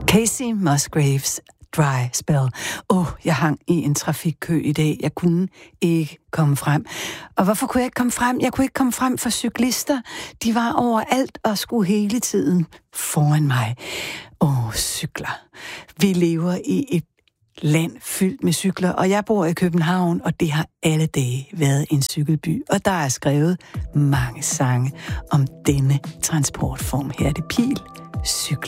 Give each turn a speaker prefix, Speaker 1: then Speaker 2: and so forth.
Speaker 1: Casey Musgraves, Dry Spell. Jeg hang i en trafikkø i dag. Jeg kunne ikke komme frem. Og hvorfor kunne jeg ikke komme frem? Jeg kunne ikke komme frem for cyklister. De var overalt og skulle hele tiden foran mig. Cykler. Vi lever i et land fyldt med cykler, og jeg bor i København, og det har alle dage været en cykelby. Og der er skrevet mange sange om denne transportform. Her er det Pil, cykler.